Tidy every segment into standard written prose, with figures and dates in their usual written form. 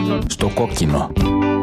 Στο κόκκινο.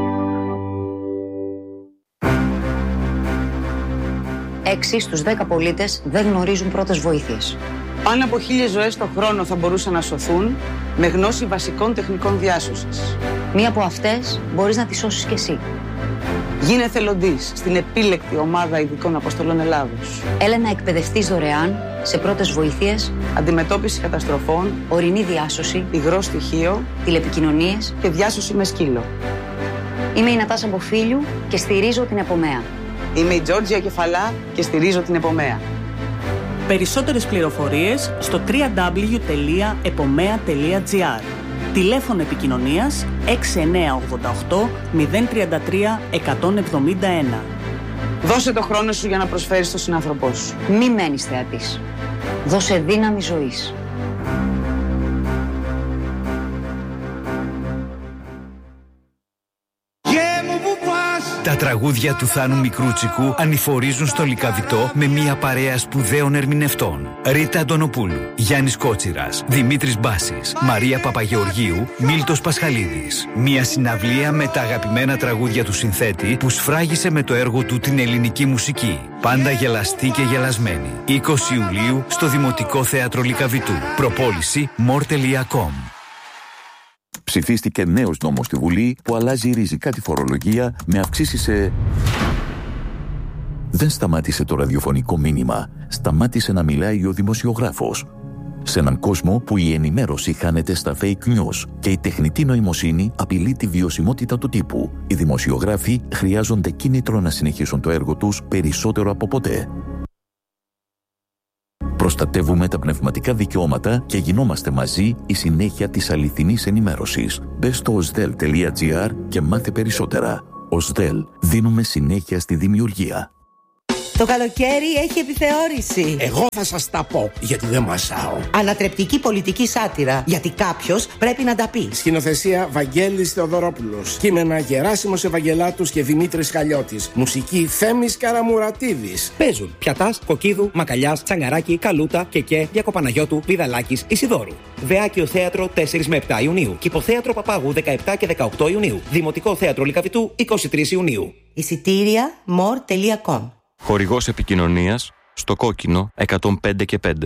Έξι στους 10 πολίτες δεν γνωρίζουν πρώτες βοήθειες. Πάνω από 1.000 ζωές το χρόνο θα μπορούσαν να σωθούν με γνώση βασικών τεχνικών διάσωσης. Μία από αυτές μπορείς να τη σώσεις κι εσύ. Γίνε εθελοντής στην επίλεκτη ομάδα ειδικών αποστολών Ελλάδος. Έλα να εκπαιδευτείς δωρεάν σε πρώτες βοήθειες, αντιμετώπιση καταστροφών, ορεινή διάσωση, υγρό στοιχείο, τηλεπικοινωνίες και διάσωση με σκύλο. Είμαι η Νατάσα Μποφίλιου και στηρίζω την Επομέα. Είμαι η Τζόρτζια Κεφαλά και στηρίζω την Επομέα. Περισσότερες πληροφορίες στο www.epomea.gr. Τηλέφωνο επικοινωνίας 6988 033 171. Δώσε το χρόνο σου για να προσφέρεις στον συνάνθρωπό σου. Μη μένεις θεατής. Δώσε δύναμη ζωής. Τα τραγούδια του Θάνου Μικρούτσικου ανηφορίζουν στο Λυκαβητό με μια παρέα σπουδαίων ερμηνευτών. Ρίτα Αντωνοπούλου, Γιάννης Κότσιρας, Δημήτρης Μπάσης, Μαρία Παπαγεωργίου, Μίλτος Πασχαλίδης. Μια συναυλία με τα αγαπημένα τραγούδια του συνθέτη που σφράγισε με το έργο του την ελληνική μουσική. Πάντα γελαστή και γελασμένη. 20 Ιουλίου στο Δημοτικό Θέατρο Λυκαβητού. Προπόληση more.com. Ψηφίστηκε νέος νόμος στη Βουλή που αλλάζει ριζικά τη φορολογία με αυξήσεις σε... Δεν σταμάτησε το ραδιοφωνικό μήνυμα. Σταμάτησε να μιλάει ο δημοσιογράφος. Σε έναν κόσμο που η ενημέρωση χάνεται στα fake news και η τεχνητή νοημοσύνη απειλεί τη βιωσιμότητα του τύπου, οι δημοσιογράφοι χρειάζονται κίνητρο να συνεχίσουν το έργο τους περισσότερο από ποτέ. Προστατεύουμε τα πνευματικά δικαιώματα και γινόμαστε μαζί η συνέχεια της αληθινής ενημέρωσης. Μπες στο osdel.gr και μάθε περισσότερα. Osdel. Δίνουμε συνέχεια στη δημιουργία. Το καλοκαίρι έχει επιθεώρηση. Εγώ θα σας τα πω, γιατί δεν μασάω. Ανατρεπτική πολιτική σάτυρα, γιατί κάποιος πρέπει να τα πει. Σκηνοθεσία Βαγγέλης Θεοδωρόπουλος. Κείμενα Γεράσιμος Ευαγγελάτους και Δημήτρης Χαλιώτης. Μουσική Θέμης Καραμουρατίδης. Παίζουν Πιατάς, Κοκκίδου, Μακαλιάς, Τσαγκαράκη, Καλούτα, Κεκέ, Διακοπαναγιώτου, Πηδαλάκης, Ισιδώρου. Βεάκιο Θέατρο 4 με 7 Ιουνίου. Κηποθέατρο Παπάγου 17 και 18 Ιουνίου. Δημοτικό Θέατρο Λυκαβητού 23 Ιουνίου. Εισιτήρια more.com. Χορηγός επικοινωνίας στο κόκκινο 105 και 5.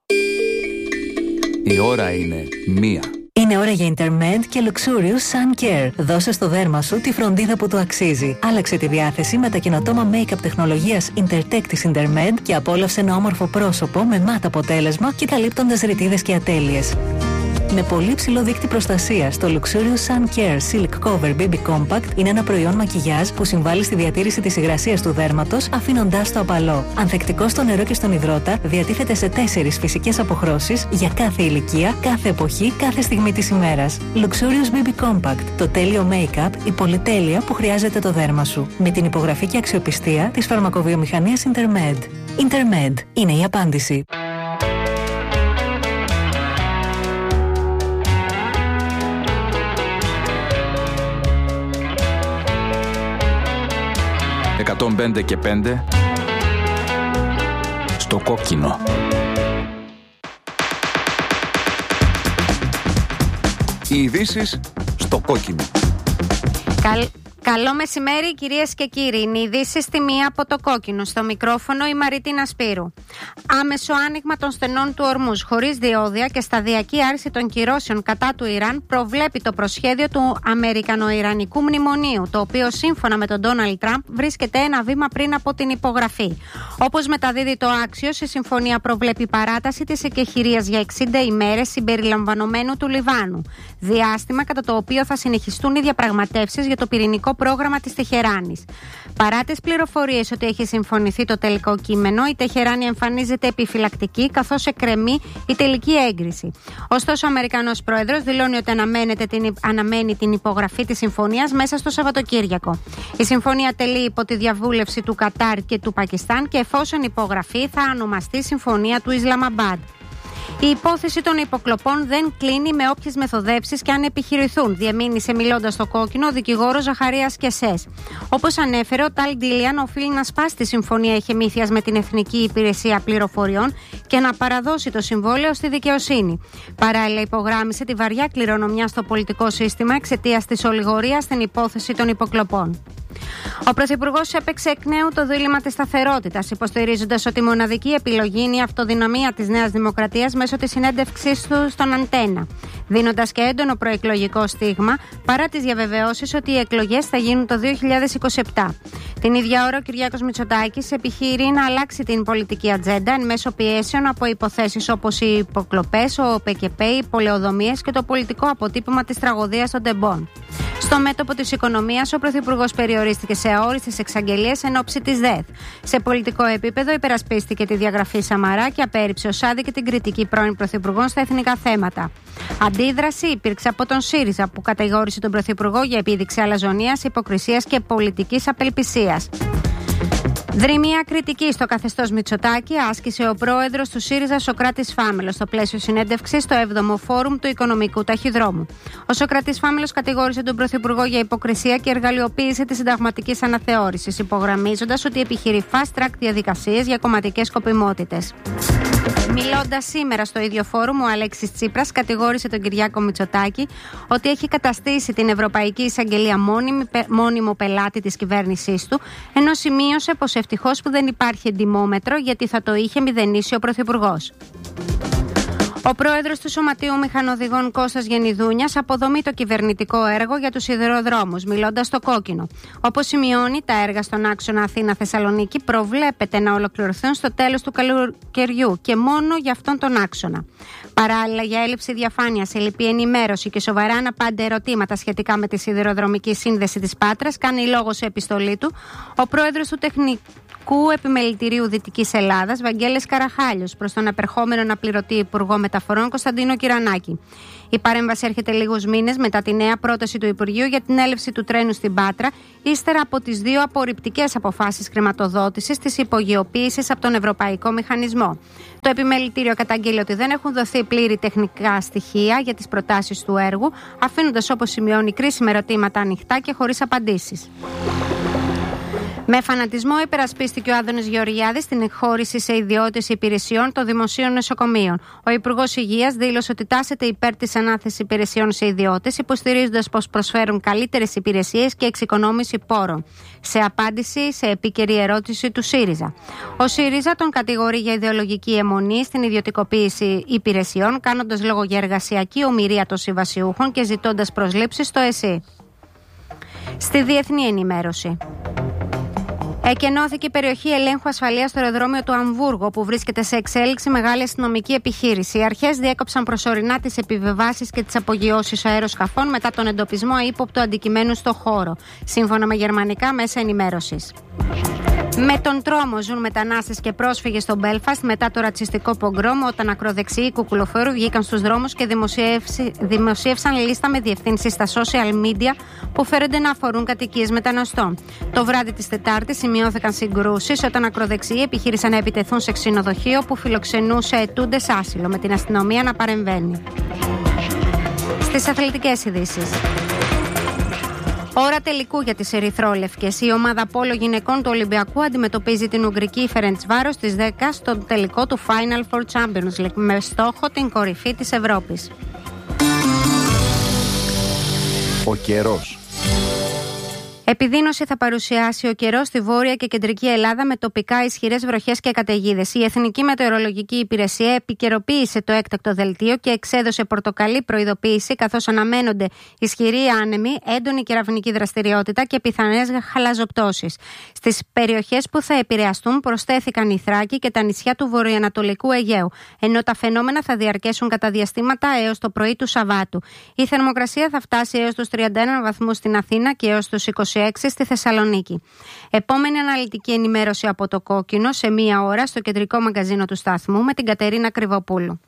Η ώρα είναι 1. Είναι ώρα για Intermed και Luxurious Sun Care. Δώσε στο δέρμα σου τη φροντίδα που του αξίζει. Άλλαξε τη διάθεση με τα καινοτόμα make-up τεχνολογίας Intertech της Intermed και απόλαυσε ένα όμορφο πρόσωπο με μάτ αποτέλεσμα και καλύπτοντας ρητίδες και ατέλειες. Με πολύ ψηλό δείκτη προστασίας, το Luxurious Sun Care Silk Cover Baby Compact είναι ένα προϊόν μακιγιάζ που συμβάλλει στη διατήρηση της υγρασίας του δέρματος, αφήνοντάς το απαλό. Ανθεκτικό στο νερό και στον υδρότα, διατίθεται σε 4 φυσικές αποχρώσεις για κάθε ηλικία, κάθε εποχή, κάθε στιγμή της ημέρας. Luxurious Baby Compact, το τέλειο make-up, η πολυτέλεια που χρειάζεται το δέρμα σου. Με την υπογραφή και αξιοπιστία της φαρμακοβιομηχανίας Intermed. Intermed είναι η απάντηση. Εκατόν 5 και 5 στο κόκκινο. Οι ειδήσεις στο κόκκινο. Καλό μεσημέρι κυρίες και κύριοι. Είναι ειδήσεις στη μία από το κόκκινο. Στο μικρόφωνο η Μαρίτινα Σπύρου. Άμεσο άνοιγμα των στενών του Ορμούζ χωρίς διόδια και σταδιακή άρση των κυρώσεων κατά του Ιράν προβλέπει το προσχέδιο του Αμερικανο-Ιρανικού μνημονίου, το οποίο σύμφωνα με τον Ντόναλντ Τραμπ βρίσκεται ένα βήμα πριν από την υπογραφή. Όπως μεταδίδει το Άξιος, η συμφωνία προβλέπει παράταση της εκεχηρίας για 60 ημέρες συμπεριλαμβανομένου του Λιβάνου. Διάστημα κατά το οποίο θα συνεχιστούν οι διαπραγματεύσεις για το πυρηνικό πρόγραμμα της Τεχεράνης. Παρά τις πληροφορίες ότι έχει συμφωνηθεί το τελικό κείμενο, η Τεχεράνη εμφανίζεται επιφυλακτική καθώς εκκρεμεί η τελική έγκριση. Ωστόσο, ο Αμερικανός πρόεδρος δηλώνει ότι αναμένει την υπογραφή της συμφωνίας μέσα στο Σαββατοκύριακο. Η συμφωνία τελεί υπό τη διαβούλευση του Κατάρ και του Πακιστάν και εφόσον υπογραφεί θα ονομαστεί Συμφωνία του Ισλαμαμπάντ. Η υπόθεση των υποκλοπών δεν κλείνει με όποιες μεθοδεύσεις και αν επιχειρηθούν, διεμήνυσε μιλώντας στο Κόκκινο ο δικηγόρος Ζαχαρίας Κεσές. Όπως ανέφερε, ο Ταλ Ντίλιαν οφείλει να σπάσει τη συμφωνία εχεμήθειας με την Εθνική Υπηρεσία Πληροφοριών και να παραδώσει το συμβόλαιο στη δικαιοσύνη. Παράλληλα, υπογράμμισε τη βαριά κληρονομιά στο πολιτικό σύστημα εξαιτίας της ολιγορίας στην υπόθεση των υποκλοπών. Ο Πρωθυπουργός έπαιξε εκ νέου το δίλημμα της σταθερότητας, υποστηρίζοντας ότι η μοναδική επιλογή είναι η αυτοδυναμία της Νέας Δημοκρατίας μέσω της συνέντευξής του στον Αντένα, δίνοντας και έντονο προεκλογικό στίγμα παρά τις διαβεβαιώσεις ότι οι εκλογές θα γίνουν το 2027. Την ίδια ώρα, ο Κυριάκος Μητσοτάκης επιχείρει να αλλάξει την πολιτική ατζέντα εν μέσω πιέσεων από υποθέσεις όπως οι υποκλοπές, ο ΠΚΠ, οι πολεοδομίες και το πολιτικό αποτύπωμα της τραγωδίας των Τεμπών. Στο μέτωπο της οικονομίας, ο Πρωθυπουργός περιορίστηκε σε αόριστες εξαγγελίες εν ώψη της ΔΕΘ. Σε πολιτικό επίπεδο, υπερασπίστηκε τη διαγραφή Σαμαρά και απέρριψε ως άδικη την κριτική πρώην Πρωθυπουργών στα εθνικά θέματα. Αντίδραση υπήρξε από τον ΣΥΡΙΖΑ, που κατηγόρησε τον Πρωθυπουργό για επίδειξη αλαζονίας, υποκρισίας και πολιτικής απελπισίας. Δρυμία κριτική στο καθεστώς Μητσοτάκη άσκησε ο πρόεδρος του ΣΥΡΙΖΑ Σωκράτης Φάμελος στο πλαίσιο συνέντευξης στο 7ο Φόρουμ του Οικονομικού Ταχυδρόμου. Ο Σωκράτης Φάμελος κατηγόρησε τον Πρωθυπουργό για υποκρισία και εργαλειοποίηση της συνταγματικής αναθεώρησης, υπογραμμίζοντας ότι επιχειρεί fast track διαδικασίες για κομματικές σκοπιμότητες. Μιλώντας σήμερα στο ίδιο φόρουμ, ο Αλέξης Τσίπρας κατηγόρησε τον Κυριάκο Μητσοτάκη ότι έχει καταστήσει την Ευρωπαϊκή Εισαγγελία μόνιμο πελάτη της κυβέρνησής του, ενώ σημείωσε πως ευτυχώς που δεν υπάρχει εντιμόμετρο γιατί θα το είχε μηδενίσει ο Πρωθυπουργός. Ο πρόεδρος του Σωματείου Μηχανοδηγών Κώστας Γενιδούνιας αποδομεί το κυβερνητικό έργο για τους σιδηροδρόμους, μιλώντας στο Κόκκινο. Όπως σημειώνει, τα έργα στον άξονα Αθήνα-Θεσσαλονίκη προβλέπεται να ολοκληρωθούν στο τέλος του καλοκαιριού και μόνο για αυτόν τον άξονα. Παράλληλα, για έλλειψη διαφάνειας, ελλειπή ενημέρωση και σοβαρά αναπάντα ερωτήματα σχετικά με τη σιδηροδρομική σύνδεση της Πάτρας, κάνει λόγο σε επιστολή του ο πρόεδρος του Τεχνικού Επιμελητηρίου Δυτικής Ελλάδας, Βαγγέλης Καραχάλιος, προς τον απερχόμενο αναπληρωτή Υπουργό Μεταφορών Κωνσταντίνο Κυρανάκη. Η παρέμβαση έρχεται λίγους μήνες μετά τη νέα πρόταση του Υπουργείου για την έλευση του τρένου στην Πάτρα, ύστερα από τις δύο απορριπτικές αποφάσεις χρηματοδότησης της υπογειοποίησης από τον Ευρωπαϊκό Μηχανισμό. Το Επιμελητήριο καταγγείλει ότι δεν έχουν δοθεί πλήρη τεχνικά στοιχεία για τις προτάσεις του έργου, αφήνοντας, όπως σημειώνει, κρίσιμα ερωτήματα ανοιχτά και χωρίς απαντήσεις. Με φανατισμό υπερασπίστηκε ο Άδωνης Γεωργιάδης την εκχώρηση σε ιδιώτες υπηρεσιών των δημοσίων νοσοκομείων. Ο Υπουργός Υγείας δήλωσε ότι τάσεται υπέρ της ανάθεσης υπηρεσιών σε ιδιώτες, υποστηρίζοντας πως προσφέρουν καλύτερες υπηρεσίες και εξοικονόμηση πόρων. Σε απάντηση σε επίκαιρη ερώτηση του ΣΥΡΙΖΑ. Ο ΣΥΡΙΖΑ τον κατηγορεί για ιδεολογική αιμονή στην ιδιωτικοποίηση υπηρεσιών, κάνοντας λόγο για εργασιακή ομηρία των συμβασιούχων και ζητώντας προσλήψεις στο ΕΣΥ. Στη διεθνή ενημέρωση. Εκενώθηκε η περιοχή ελέγχου ασφαλείας στο αεροδρόμιο του Αμβούργου, που βρίσκεται σε εξέλιξη μεγάλη αστυνομική επιχείρηση. Οι αρχές διέκοψαν προσωρινά τις επιβεβάσεις και τις απογειώσεις αεροσκαφών μετά τον εντοπισμό ύποπτου αντικειμένου στο χώρο, σύμφωνα με γερμανικά μέσα ενημέρωσης. Με τον τρόμο ζουν μετανάστες και πρόσφυγες στο Μπέλφαστ μετά το ρατσιστικό πογκρόμ, όταν ακροδεξιοί κουκουλοφόροι βγήκαν στους δρόμους και δημοσίευσαν λίστα με διευθύνσεις στα social media που φέρονται να αφορούν κατοικίες μεταναστών. Το βράδυ της Τετάρτης σημειώθηκαν συγκρούσεις όταν ακροδεξιοί επιχείρησαν να επιτεθούν σε ξενοδοχείο που φιλοξενούσε αιτούντες άσυλο, με την αστυνομία να παρεμβαίνει. Στις αθλητικές ειδήσεις. Ώρα τελικού για τις ερυθρόλευκες. Η ομάδα πόλο γυναικών του Ολυμπιακού αντιμετωπίζει την Ουγγρική Φερεντσβάρος στις 10 στον τελικό του Final Four Champions League, με στόχο την κορυφή της Ευρώπης. Ο καιρός. Επιδείνωση θα παρουσιάσει ο καιρός στη βόρεια και κεντρική Ελλάδα με τοπικά ισχυρές βροχές και καταιγίδες. Η Εθνική Μετεωρολογική Υπηρεσία επικαιροποίησε το έκτακτο δελτίο και εξέδωσε πορτοκαλί προειδοποίηση, καθώς αναμένονται ισχυροί άνεμοι, έντονη κεραυνική δραστηριότητα και πιθανές χαλαζοπτώσεις. Στις περιοχές που θα επηρεαστούν προσθέθηκαν η Θράκη και τα νησιά του βορειοανατολικού Αιγαίου, ενώ τα φαινόμενα θα διαρκέσουν κατά διαστήματα έως το πρωί του Σαββάτου. Η θερμοκρασία θα φτάσει έως τους 31 βαθμούς στην Αθήνα και έως τους 26 στη Θεσσαλονίκη. Επόμενη αναλυτική ενημέρωση από το Κόκκινο σε 1 ώρα στο κεντρικό μαγκαζίνο του σταθμού με την Κατερίνα Κρυβοπούλου.